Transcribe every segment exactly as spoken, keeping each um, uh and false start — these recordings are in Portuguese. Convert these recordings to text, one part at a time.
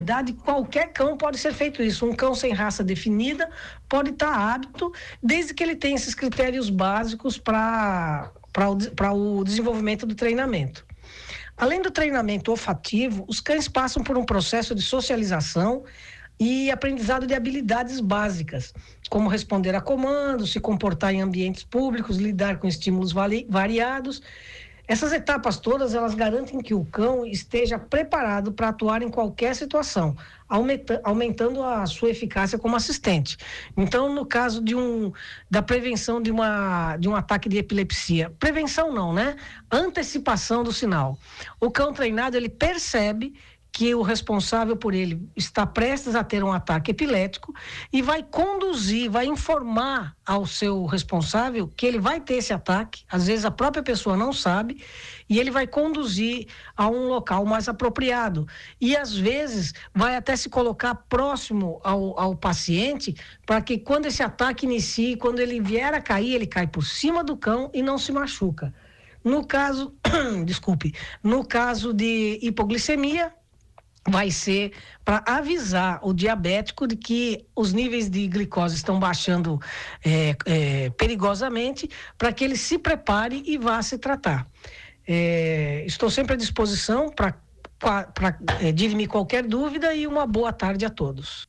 Qualquer cão pode ser feito isso. Um cão sem raça definida pode estar apto, desde que ele tenha esses critérios básicos para para o desenvolvimento do treinamento. Além do treinamento olfativo, os cães passam por um processo de socialização e aprendizado de habilidades básicas, como responder a comandos, se comportar em ambientes públicos, lidar com estímulos vari- variados. Essas etapas todas, elas garantem que o cão esteja preparado para atuar em qualquer situação, aumenta, aumentando a sua eficácia como assistente. Então, no caso de um, da prevenção de, uma, de um ataque de epilepsia, prevenção não, né? Antecipação do sinal. O cão treinado, ele percebe que o responsável por ele está prestes a ter um ataque epilético e vai conduzir, vai informar ao seu responsável que ele vai ter esse ataque. Às vezes a própria pessoa não sabe e ele vai conduzir a um local mais apropriado. E às vezes vai até se colocar próximo ao, ao paciente para que quando esse ataque inicie, quando ele vier a cair, ele cai por cima do cão e não se machuca. No caso, desculpe, no caso de hipoglicemia, vai ser para avisar o diabético de que os níveis de glicose estão baixando é, é, perigosamente, para que ele se prepare e vá se tratar. É, estou sempre à disposição para é, dirimir qualquer dúvida e uma boa tarde a todos.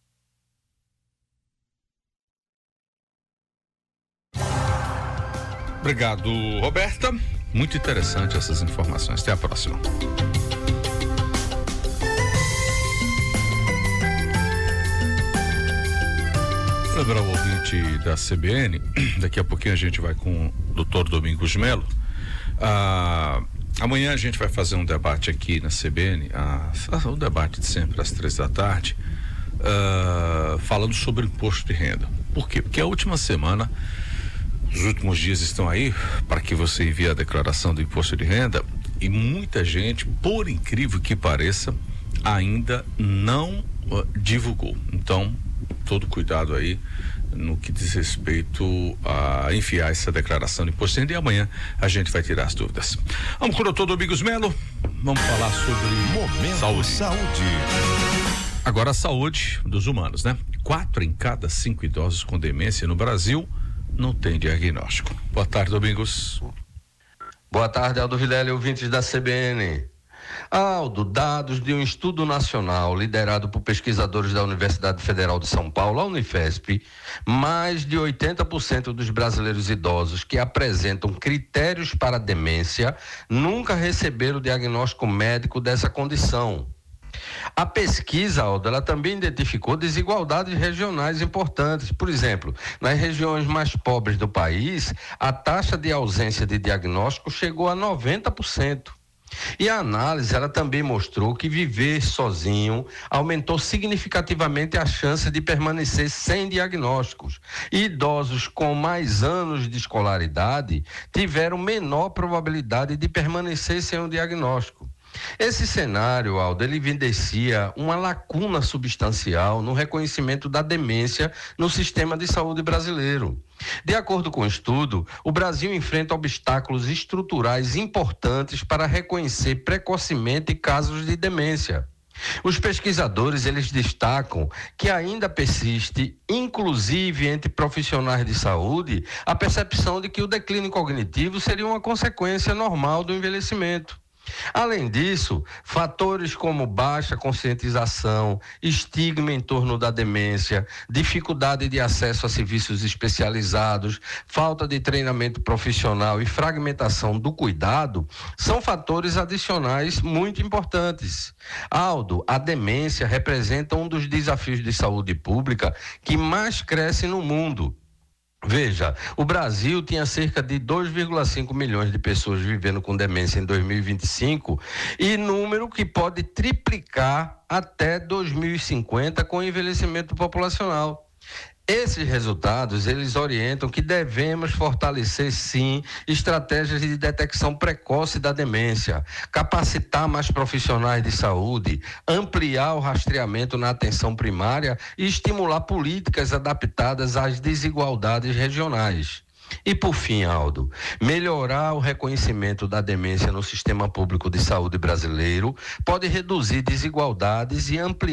Obrigado, Roberta. Muito interessante essas informações. Até a próxima. Lembrar o ouvinte da C B N, daqui a pouquinho a gente vai com o doutor Domingos Melo. Ah, amanhã a gente vai fazer um debate aqui na C B N, ah, um debate de sempre às três da tarde, ah, falando sobre o imposto de renda. Por quê? Porque a última semana, os últimos dias estão aí para que você envie a declaração do imposto de renda e muita gente, por incrível que pareça, ainda não uh, divulgou. Então, todo cuidado aí no que diz respeito a enviar essa declaração de imposto de renda e amanhã a gente vai tirar as dúvidas. Vamos com o doutor Domingos Melo, vamos falar sobre Momento saúde. Saúde. Agora a saúde dos humanos, né? Quatro em cada cinco idosos com demência no Brasil não tem diagnóstico. Boa tarde, Domingos. Boa tarde, Aldo Vilela e ouvintes da C B N. Aldo, dados de um estudo nacional liderado por pesquisadores da Universidade Federal de São Paulo, a Unifesp, mais de oitenta por cento dos brasileiros idosos que apresentam critérios para demência nunca receberam o diagnóstico médico dessa condição. A pesquisa, Aldo, ela também identificou desigualdades regionais importantes. Por exemplo, nas regiões mais pobres do país, a taxa de ausência de diagnóstico chegou a noventa por cento. E a análise, ela também mostrou que viver sozinho aumentou significativamente a chance de permanecer sem diagnósticos. E idosos com mais anos de escolaridade tiveram menor probabilidade de permanecer sem um diagnóstico. Esse cenário, Aldo, ele evidencia uma lacuna substancial no reconhecimento da demência no sistema de saúde brasileiro. De acordo com o estudo, o Brasil enfrenta obstáculos estruturais importantes para reconhecer precocemente casos de demência. Os pesquisadores, eles destacam que ainda persiste, inclusive entre profissionais de saúde, a percepção de que o declínio cognitivo seria uma consequência normal do envelhecimento. Além disso, fatores como baixa conscientização, estigma em torno da demência, dificuldade de acesso a serviços especializados, falta de treinamento profissional e fragmentação do cuidado são fatores adicionais muito importantes. Aldo, a demência representa um dos desafios de saúde pública que mais cresce no mundo. Veja, o Brasil tinha cerca de dois vírgula cinco milhões de pessoas vivendo com demência em dois mil e vinte e cinco e número que pode triplicar até dois mil e cinquenta com o envelhecimento populacional. Esses resultados, eles orientam que devemos fortalecer, sim, estratégias de detecção precoce da demência, capacitar mais profissionais de saúde, ampliar o rastreamento na atenção primária e estimular políticas adaptadas às desigualdades regionais. E por fim, Aldo, melhorar o reconhecimento da demência no sistema público de saúde brasileiro pode reduzir desigualdades e ampliar